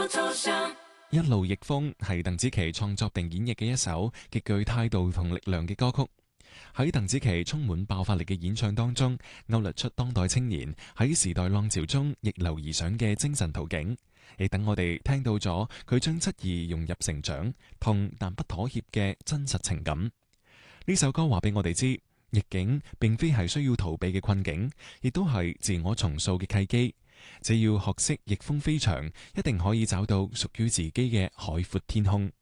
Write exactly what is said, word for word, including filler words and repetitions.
一路逆風係鄧紫棋創作並演繹嘅一首極具態度同力量嘅歌曲。喺鄧紫棋充滿爆發力嘅演唱當中，勾勒出當代青年喺時代浪潮中逆流而上嘅精神圖景，亦等我哋聽到咗佢將質疑融入成長，痛但不妥協嘅真實情感。呢首歌話俾我哋知，逆境並非係需要逃避嘅困境，亦都係自我重塑嘅契機。只要學識逆風飛翔，一定可以找到屬於自己嘅海闊天空。